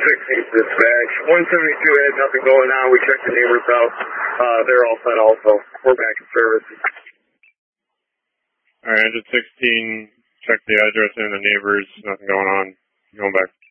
dispatch. 172 had nothing going on. We checked the neighbors out. They're all set also. We're back in service. All right, engine 16, check the address and the neighbors. Nothing going on. Going back.